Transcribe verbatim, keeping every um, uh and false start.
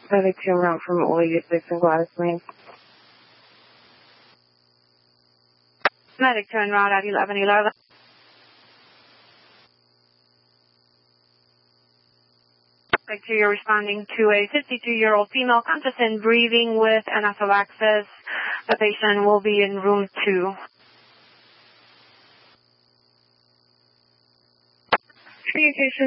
Medic two route from Olivia six and Gladys Lane. Medic two en route at eleven eleven. Medic two, you're responding to a fifty-two-year-old female conscious and breathing with anaphylaxis. The patient will be in room two. Communication